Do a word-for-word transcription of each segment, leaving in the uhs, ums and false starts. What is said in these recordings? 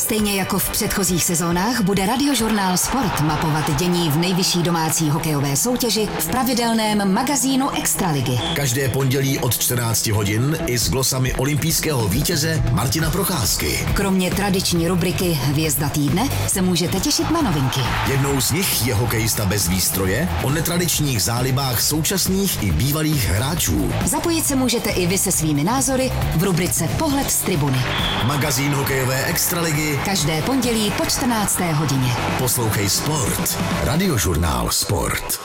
Stejně jako v předchozích sezónách bude Radiožurnál Sport mapovat dění v nejvyšší domácí hokejové soutěži v pravidelném magazínu Extraligy. Každé pondělí od čtrnácti hodin i s glosami olympijského vítěze Martina Procházky. Kromě tradiční rubriky Hvězda týdne se můžete těšit na novinky. Jednou z nich je hokejista bez výstroje o netradičních zálibách současných i bývalých hráčů. Zapojit se můžete i vy se svými názory v rubrice Pohled z tribuny. Magazín hokejové Extraligy každé pondělí po čtrnácté hodině. Poslouchej Sport. Radiožurnál Sport.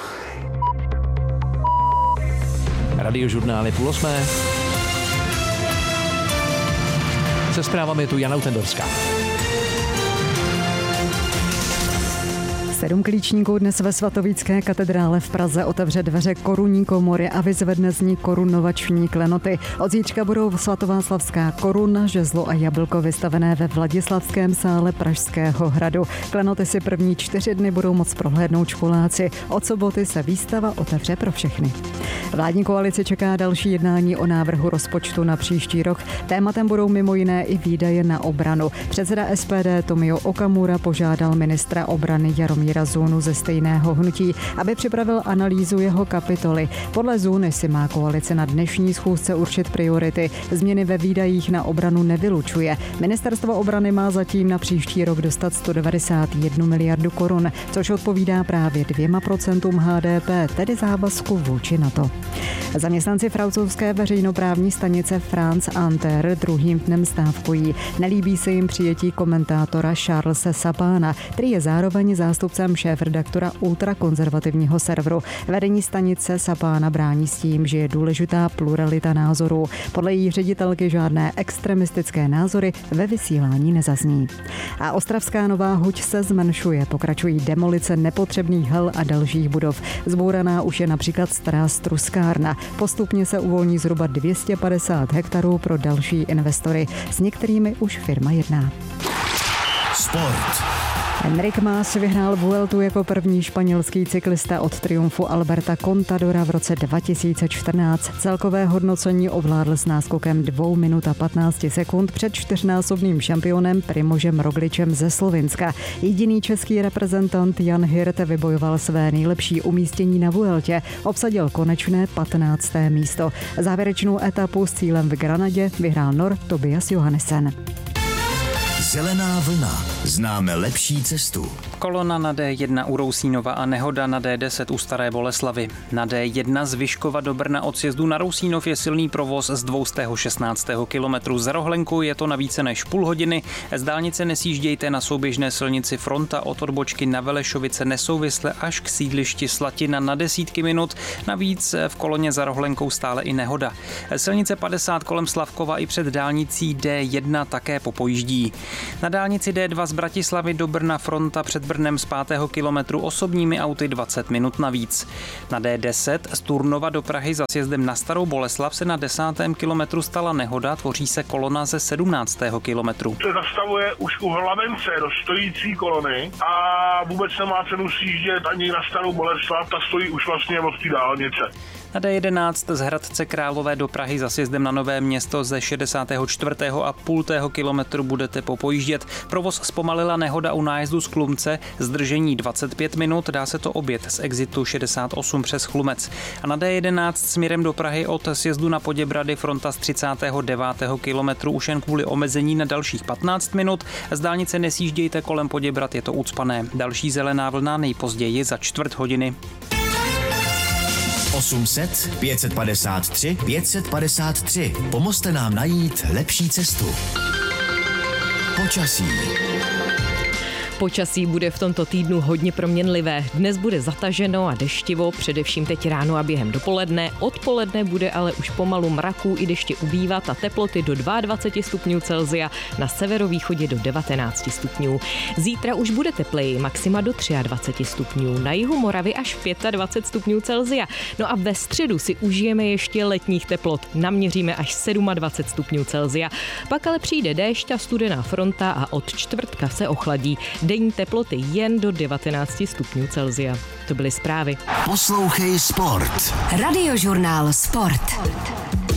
Radiožurnál je půl osmé. Se zprávami je tu Jana Utendorská. Sedm klíčníků dnes ve svatovícké katedrále v Praze otevře dveře korunní komory a vyzvedne z ní korunovační klenoty. Od zítřka budou svatováslavská koruna, žezlo a jablko vystavené ve Vladislavském sále Pražského hradu. Klenoty si první čtyři dny budou moct prohlédnout školáci. Od soboty se výstava otevře pro všechny. Vládní koalici čeká další jednání o návrhu rozpočtu na příští rok. Tématem budou mimo jiné i výdaje na obranu. Předseda S P D Tomio Okamura požádal ministra obrany Jaromíra Zůnu ze stejného hnutí, aby připravil analýzu jeho kapitoly. Podle Zůny si má koalice na dnešní schůzce určit priority. Změny ve výdajích na obranu nevylučuje. Ministerstvo obrany má zatím na příští rok dostat sto devadesát jedna miliardu korun, což odpovídá právě dvěma procentům H D P, tedy závazku vůči NATO. Zaměstnanci francouzské veřejnoprávní stanice France Inter druhým dnem stávkují. Nelíbí se jim přijetí komentátora Charlese Sapana, který je zároveň zástupcem šéfredaktora ultrakonzervativního serveru. Vedení stanice Sapana brání s tím, že je důležitá pluralita názorů. Podle její ředitelky žádné extremistické názory ve vysílání nezazní. A ostravská Nová Huť se zmenšuje. Pokračují demolice nepotřebných hel a dalších budov. Zbouraná už je například stará struskárna. Postupně se uvolní zhruba dvě stě padesát hektarů pro další investory. S některými už firma jedná. Sport. Enric Mas vyhrál Vueltu jako první španělský cyklista od triumfu Alberta Contadora v roce dva tisíce čtrnáct. Celkové hodnocení ovládl s náskokem dvou minut a patnáct sekund před čtyřnásobným šampionem Primožem Rogličem ze Slovinska. Jediný český reprezentant Jan Hirt vybojoval své nejlepší umístění na Vueltě. Obsadil konečné patnácté místo. Závěrečnou etapu s cílem v Granadě vyhrál Nor Tobias Johannessen. Zelená vlna. Známe lepší cestu. Kolona na D jedna u Rousínova a nehoda na D deset u Staré Boleslavy. Na D jedna z Vyškova do Brna od sjezdu na Rousínov je silný provoz z dvě stě šestnáct kilometrů. Za Rohlenkou je to na více než půl hodiny. Z dálnice nesjíždějte na souběžné silnici Fronta od odbočky na Velešovice nesouvisle až k sídlišti Slatina na desítky minut. Navíc v koloně za Rohlenkou stále i nehoda. Silnice padesát kolem Slavkova i před dálnicí D jedna také popojíždí. Na dálnici D dva z Bratislavy do Brna Fronta před Brnem z pátého kilometru osobními auty dvacet minut navíc. Na D deset z Turnova do Prahy za sjezdem na Starou Boleslav se na desátém kilometru stala nehoda, tvoří se kolona ze sedmnáctého kilometru. Se zastavuje už u Hlavence do stojící kolony a vůbec nemá cenu sjíždět ani na Starou Boleslav, ta stojí už vlastně od té dálnice. Na D jedenáct z Hradce Králové do Prahy za sjezdem na Nové Město ze šedesátého čtvrtého a půl kilometru budete popojíždět. Provoz zpomalila nehoda u nájezdu z Chlumce, zdržení dvacet pět minut, dá se to objet z exitu šedesát osm přes Chlumec. A na D jedenáct směrem do Prahy od sjezdu na Poděbrady Fronta z třicátého devátého kilometru už jen kvůli omezení na dalších patnáct minut. Z dálnice nesjíždějte kolem Poděbrad, je to ucpané. Další zelená vlna nejpozději za čtvrt hodiny. osm set, pět padesát tři, pět padesát tři. Pomozte nám najít lepší cestu. Počasí. Počasí bude v tomto týdnu hodně proměnlivé. Dnes bude zataženo a deštivo, především teď ráno a během dopoledne. Odpoledne bude ale už pomalu mraků i deště ubývat a teploty do dvacet dva stupňů Celsia, na severovýchodě do devatenáct stupňů. Zítra už bude tepleji, maxima do dvacet tři stupňů, na jihu Moravy až dvacet pět stupňů Celsia. No a ve středu si užijeme ještě letních teplot, naměříme až dvacet sedm stupňů Celsia. Pak ale přijde déšť a studená fronta a od čtvrtka se ochladí. Denní teploty jen do devatenáct stupňů Celsia. To byly zprávy. Poslouchej Sport. Radiožurnál Sport.